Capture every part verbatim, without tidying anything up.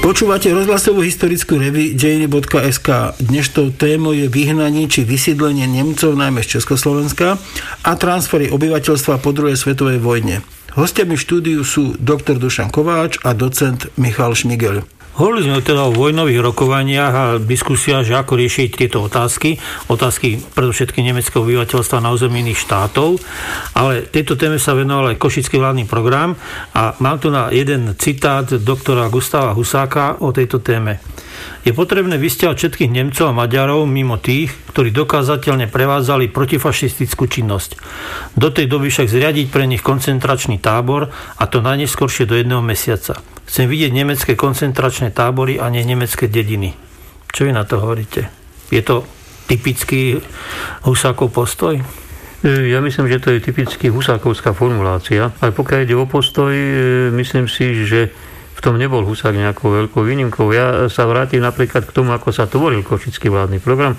Počúvate rozhlasovú historickú revue dejiny bodka es ká. Dnešnou témou je vyhnanie či vysídlenie Nemcov najmä z Československa a transfery obyvateľstva po druhej svetovej vojne. Hostiami v štúdiu sú doktor Dušan Kováč a docent Michal Šmigel. Hovorili sme teda o vojnových rokovaniach a diskusiách, že ako riešiť tieto otázky. Otázky predovšetkým nemeckého obyvateľstva na území iných štátov. Ale tejto téme sa venoval aj Košický vládny program a mám tu na jeden citát doktora Gustáva Husáka o tejto téme. Je potrebné vysťahovať všetkých Nemcov a Maďarov mimo tých, ktorí dokázateľne prevádzali protifašistickú činnosť. Do tej doby však zriadiť pre nich koncentračný tábor a to najneskôršie do jedného mesiaca. Chcem vidieť nemecké koncentračné tábory a nie nemecké dediny. Čo vy na to hovoríte? Je to typický Husákov postoj? Ja myslím, že to je typicky husákovská formulácia. Ale pokiaľ ide o postoj, myslím si, že v tom nebol Husák nejakou veľkou výnimkou. Ja sa vrátim napríklad k tomu, ako sa tvoril Košický vládny program.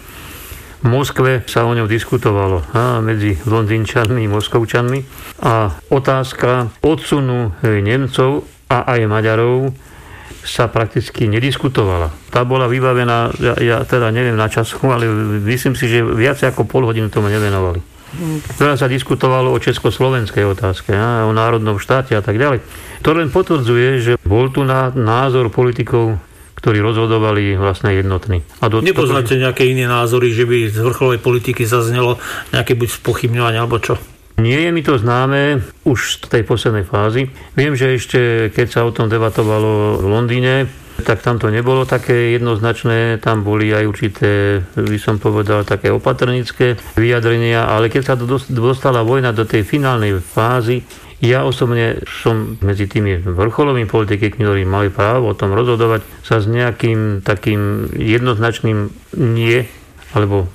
V Moskve sa o ňom diskutovalo a, medzi Londýnčanmi, Moskovčanmi a otázka odsunu Nemcov a aj Maďarov sa prakticky nediskutovala. Tá bola vybavená, ja, ja teda neviem na času, ale myslím si, že viac ako pol hodinu tomu nevenovali. Teraz sa diskutovalo o československej otázke, a, o národnom štáte a tak ďalej. To len potvrdzuje, že bol tu na názor politikov, ktorí rozhodovali vlastne jednotný. A do, Nepoznáte to... nejaké iné názory, že by z vrcholovej politiky zaznelo nejaké buď spochybňovanie alebo čo? Nie je mi to známe už z tej poslednej fázy. Viem, že ešte keď sa o tom debatovalo v Londýne, tak tam to nebolo také jednoznačné, tam boli aj určité, by som povedal, také opatrnícke vyjadrenia, ale keď sa dostala vojna do tej finálnej fázy, ja osobne som medzi tými vrcholovými politikmi, ktorí mali právo o tom rozhodovať, sa s nejakým takým jednoznačným nie alebo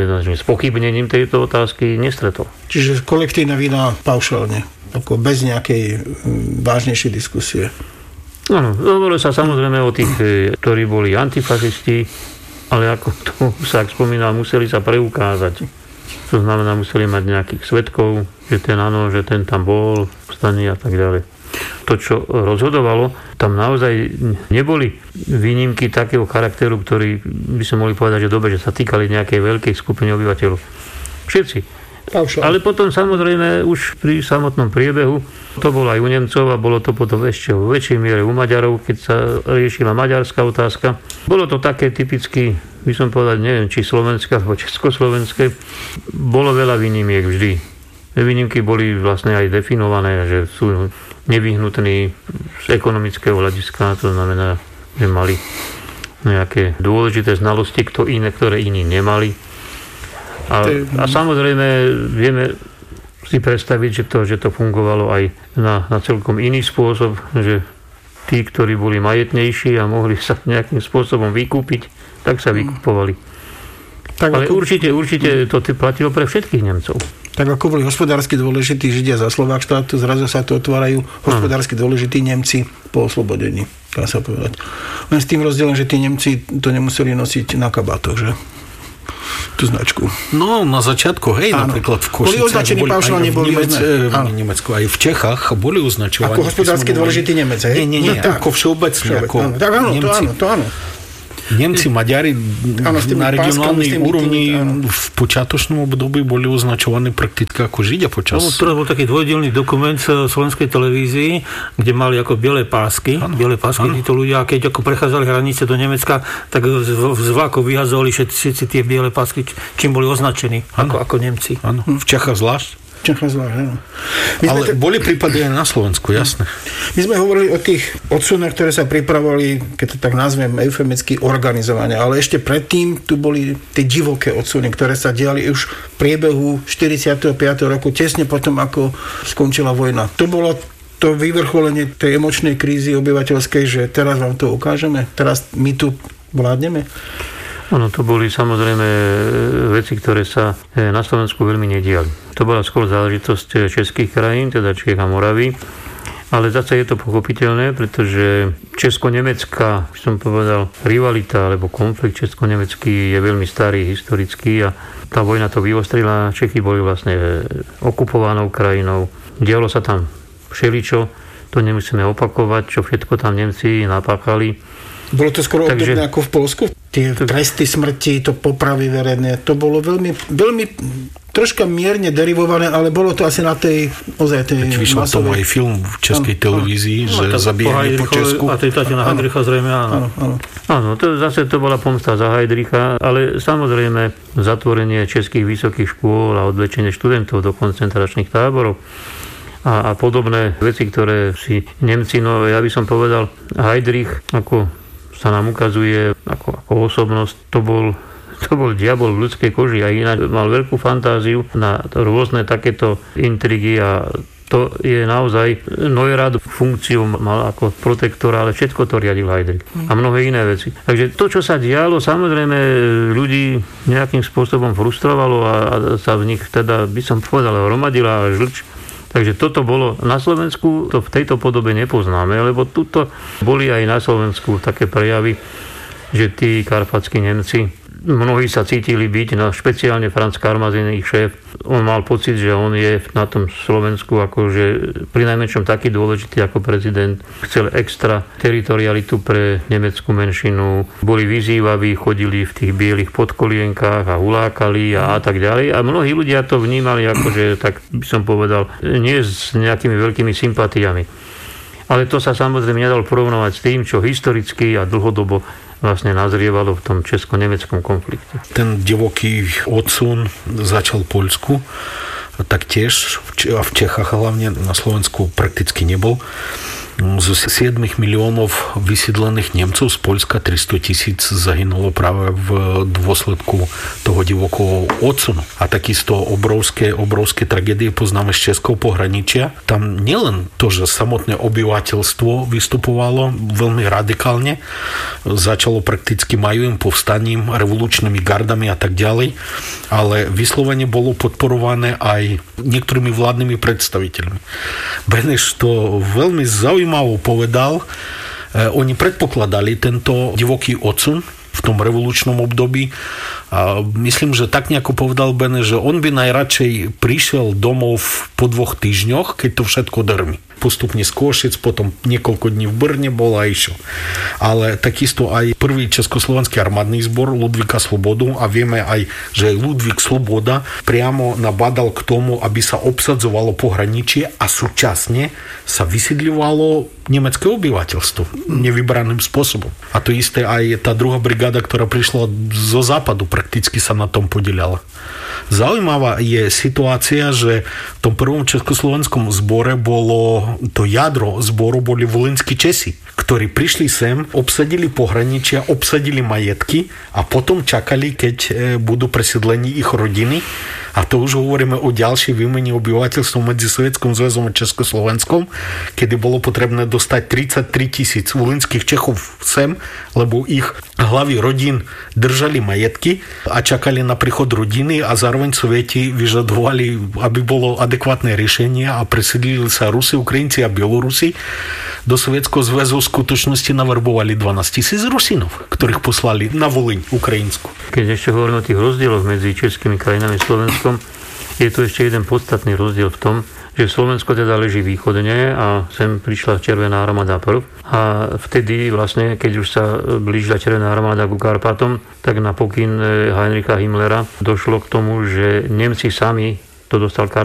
s pochybnením tejto otázky nestretol. Čiže kolektívna vina paušálne, ako bez nejakej vážnejšej diskusie. Áno, hovorilo sa samozrejme o tých, ktorí boli antifašisti, ale ako to sa spomínal, museli sa preukázať. To znamená, museli mať nejakých svedkov, že ten áno, že ten tam bol, vstaní a tak ďalej. To, čo rozhodovalo, tam naozaj neboli výnimky takého charakteru, ktorý by sme mohli povedať, že dobre, že sa týkali nejakej veľkej skupiny obyvateľov. Všetci. Paušal. Ale potom samozrejme už pri samotnom priebehu, to bolo aj u Nemcov a bolo to potom ešte v väčšej miere u Maďarov, keď sa riešila maďarská otázka. Bolo to také typicky, by som povedal, neviem, či slovenské alebo československé. Bolo veľa výnimiek vždy. Výnimky boli vlastne aj definované, že sú nevyhnutní z ekonomického hľadiska, to znamená, že mali nejaké dôležité znalosti, kto iné, ktoré iní nemali. A, a samozrejme vieme si predstaviť, že to, že to fungovalo aj na, na celkom iný spôsob, že tí, ktorí boli majetnejší a mohli sa nejakým spôsobom vykúpiť, tak sa vykupovali. Tak ale ako... určite, určite to platilo pre všetkých Nemcov. Tak ako boli hospodársky dôležití Židia za Slovák štátu, zrazu sa tu otvárajú hospodársky dôležití Nemci po oslobodení, dá sa povedať. Len s tým rozdielom, že tí Nemci to nemuseli nosiť na kabátoch, že? Tú značku. No, na začiatku, hej, áno. Napríklad v Košicách. Boli označení paušálne, boli v, Nemec, v Nemecku, aj v Čechách boli označovaní. Ako hospodársky dôležitý Nemec, hej? Nie, nie, nie, no, ako všeobecne. Ako áno, tak áno, Nemci. to áno, to áno. Nemci, Maďari áno, na regionálnej úrovni tými, v počiatočnom období boli označovaní prakticky ako Židia počas... No, to bol taký dvojdielny dokument v slovenskej televízii, kde mali ako biele pásky, ano, biele pásky ano. Títo ľudia, a keď ako prechádzali hranice do Nemecka, tak z vlákov vyhazovali všetci, všetci tie biele pásky, čím boli označení ako, ako Nemci. Áno, v Čechách zvlášť. Čechách zvlášť, áno. Ale te... boli prípady aj na Slovensku, jasné. My sme hovorili o tých odsunoch, ktoré sa pripravovali, keď to tak nazvem eufemicky, organizovane, ale ešte predtým tu boli tie divoké odsuny, ktoré sa diali už v priebehu štyridsiateho piateho roku, tesne potom, ako skončila vojna. To bolo to vyvrcholenie tej emočnej krízy obyvateľskej, že teraz vám to ukážeme, teraz my tu vládneme. Áno, to boli samozrejme veci, ktoré sa na Slovensku veľmi nediali. To bola skôr záležitosť českých krajín, teda Čiech a Moravy. Ale zase je to pochopiteľné, pretože česko-nemecká, by som povedal, rivalita alebo konflikt česko-nemecký je veľmi starý, historický a tá vojna to vyostrila. Čechy boli vlastne okupovanou krajinou. Dialo sa tam všeličo, to nemusíme opakovať, čo všetko tam Nemci napáchali. Bolo to skoro Takže, obdobné ako v Poľsku? Tie to, tresty smrti, to popravy verejné, to bolo veľmi, veľmi troška mierne derivované, ale bolo to asi na tej ozaj tej vyšiel tomu aj film v českej ano, televízii, ano. Že no, zabíjanie po Česku. A tej na Heidricha zrejme, áno. Áno, áno. áno to, zase to bola pomsta za Heidricha, ale samozrejme zatvorenie českých vysokých škôl a odvlečenie študentov do koncentračných táborov a, a podobné veci, ktoré si Nemci, no ja by som povedal, Heidrich, ako sa nám ukazuje ako, ako osobnosť, to bol, to bol diabol v ľudskej koži a ináč mal veľkú fantáziu na rôzne takéto intrigy a to je naozaj Neurad funkciu mal ako protektor, ale všetko to riadil Heidrich a mnohé iné veci. Takže to, čo sa dialo, samozrejme ľudí nejakým spôsobom frustrovalo a, a sa v nich teda, by som povedal, hromadila žlč. Takže toto bolo na Slovensku, to v tejto podobe nepoznáme, lebo tuto boli aj na Slovensku také prejavy, že tí karpatskí Nemci, mnohí sa cítili byť, no špeciálne Franz Karmazin, ich šéf, on mal pocit, že on je na tom Slovensku akože pri najmenšom taký dôležitý ako prezident. Chcel extra teritorialitu pre nemeckú menšinu, boli vyzývaví, chodili v tých bielých podkolienkách a hulákali a, a tak ďalej. A mnohí ľudia to vnímali akože, tak by som povedal, nie s nejakými veľkými sympatiami. Ale to sa samozrejme nedalo porovnávať s tým, čo historicky a dlhodobo vlastne nazrievalo v tom česko-nemeckom konflikte. Ten divoký odsun začal v Poľsku, tak tiež a v Čechách hlavne, na Slovensku prakticky nebol. Z siedmich miliónov vysídlených Nemcov z Poľska tristo tisíc zahynulo práve v dôsledku toho divokého odsunu. A takisto obrovské, obrovské tragédie poznáme z českého pohraničia. Tam nielen to, že samotné obyvateľstvo vystupovalo veľmi radikálne, začalo prakticky majovým povstaním, revolučnými gardami a tak ďalej, ale vyslovene bolo podporované aj niektorými vládnymi predstaviteľmi. Beneš to veľmi zaujímavo povedal. Oni predpokladali tento divoký odsun v tom revolučnom období. A myslím, že tak nejako povedal Beneš, že on by najradšej prišiel domov po dvoch týždňoch, keď to všetko drmi. Postupne z Košic, potom niekoľko dní v Brne bol a išiel. Ale takisto aj prvý československý armádny zbor Ludvíka Slobodu a vieme aj, že Ludvík Sloboda priamo nabádal k tomu, aby sa obsadzovalo pohraničie a súčasne sa vysídľovalo nemecké obyvateľstvo nevybraným spôsobom. A to isté aj tá druhá brigáda, ktorá prišla zo západu, prakticky sa na tom podieľala. Zaujímavá je situácia, že v tom prvom československom zbore bolo to jadro zboru boli volinskí Česi, ktorí prišli sem, obsadili pohraničia, obsadili majetky a potom čakali, keď budú presídlení ich rodiny. A to už hovoríme o ďalšej výmene obyvateľstva medzi Sovietským zväzom a Československom, kedy bolo potrebné dostať tridsaťtri tisíc volinských Čechov sem, lebo ich hlavy rodín držali majetky a čakali na príchod rodiny a zároveň Sovieti vyžadovali, aby bolo adekvátne riešenie a presídlili sa Rusi, Ukrajinci a Bielorusi. Do Sovietského zväzu v skutočnosti navrbovali dvanásť tisíc Rusinov, ktorých poslali na Volyň ukrajinsku. Keď ešte hovoríme o tých rozdieloch medzi českými krajinami a Slovenskom, je tu ešte jeden podstatný rozdiel v tom, že Slovensko teda leží východne a sem prišla Červená armáda prv. A vtedy vlastne, keď už sa blížila Červená armáda ku Karpatom, tak na pokyn Heinricha Himmlera došlo k tomu, že Nemci sami, to dostal